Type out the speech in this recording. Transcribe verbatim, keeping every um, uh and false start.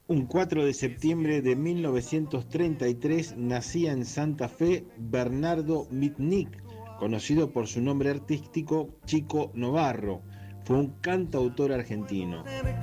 Un cuatro de septiembre de mil novecientos treinta y tres nacía en Santa Fe Bernardo Mitnick, conocido por su nombre artístico Chico Novarro. Fue un cantautor argentino.